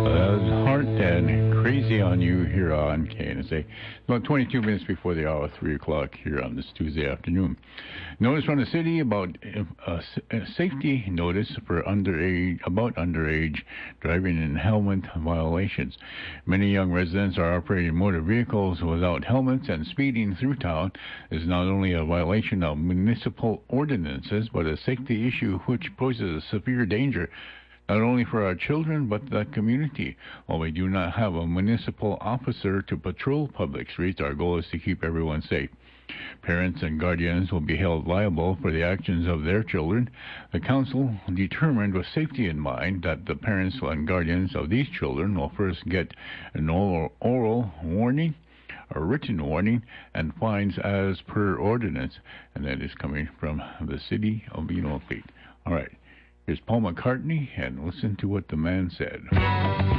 Heart and Crazy on You here on KNSA. About 22 minutes before the hour, 3 o'clock here on this Tuesday afternoon. Notice from the city about a safety notice for underage driving and helmet violations. Many young residents are operating motor vehicles without helmets, and speeding through town is not only a violation of municipal ordinances, but a safety issue which poses a severe danger not only for our children, but the community. While we do not have a municipal officer to patrol public streets, our goal is to keep everyone safe. Parents and guardians will be held liable for the actions of their children. The council determined with safety in mind that the parents and guardians of these children will first get an oral warning, a written warning, and fines as per ordinance. And that is coming from the city of Benilde. All right. Here's Paul McCartney, and listen to what the man said.